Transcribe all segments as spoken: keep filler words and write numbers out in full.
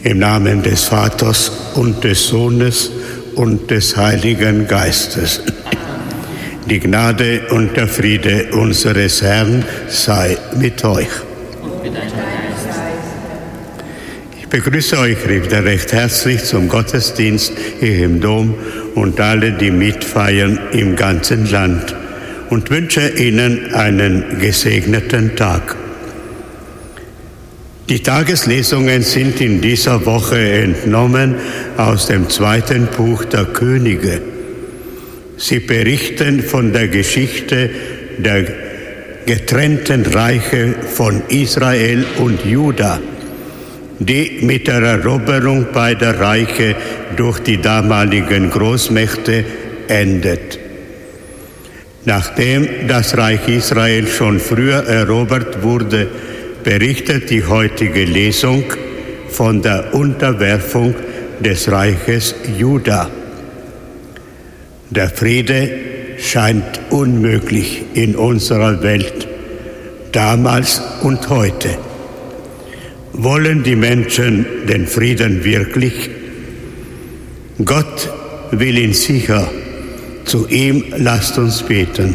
Im Namen des Vaters und des Sohnes und des Heiligen Geistes. Die Gnade und der Friede unseres Herrn sei mit euch. Ich begrüße euch wieder recht herzlich zum Gottesdienst hier im Dom und alle, die mitfeiern im ganzen Land, und wünsche Ihnen einen gesegneten Tag. Die Tageslesungen sind in dieser Woche entnommen aus dem zweiten Buch der Könige. Sie berichten von der Geschichte der getrennten Reiche von Israel und Juda, die mit der Eroberung beider Reiche durch die damaligen Großmächte endet. Nachdem das Reich Israel schon früher erobert wurde, berichtet die heutige Lesung von der Unterwerfung des Reiches Juda. Der Friede scheint unmöglich in unserer Welt, damals und heute. Wollen die Menschen den Frieden wirklich? Gott will ihn sicher. Zu ihm lasst uns beten.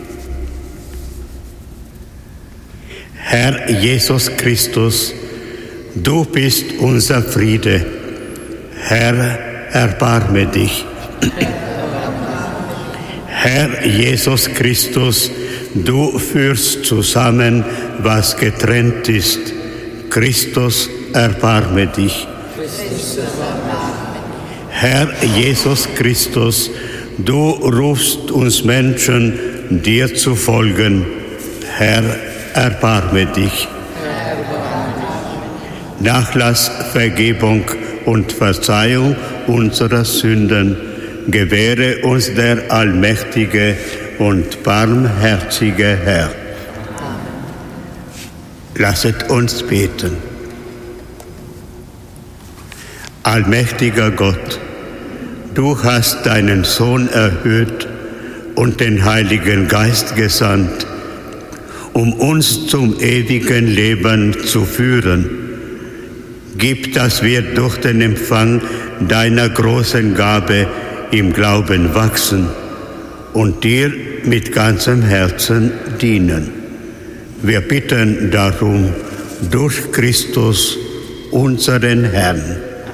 Herr Jesus Christus, du bist unser Friede. Herr, erbarme dich. Herr Jesus Christus, du führst zusammen, was getrennt ist. Christus, erbarme dich. Herr Jesus Christus, du rufst uns Menschen, dir zu folgen. Herr, erbarme dich. Nachlass, Vergebung und Verzeihung unserer Sünden gewähre uns der allmächtige und barmherzige Herr. Lasset uns beten. Allmächtiger Gott, du hast deinen Sohn erhöht und den Heiligen Geist gesandt, um uns zum ewigen Leben zu führen. Gib, dass wir durch den Empfang deiner großen Gabe im Glauben wachsen und dir mit ganzem Herzen dienen. Wir bitten darum durch Christus, unseren Herrn.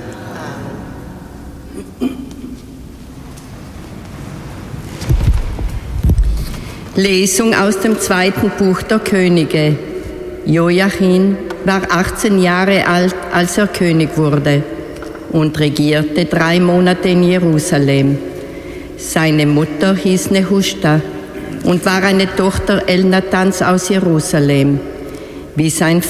Lesung aus dem zweiten Buch der Könige. Joachim war achtzehn Jahre alt, als er König wurde, und regierte drei Monate in Jerusalem. Seine Mutter hieß Nehushta und war eine Tochter Elnathans aus Jerusalem. Wie sein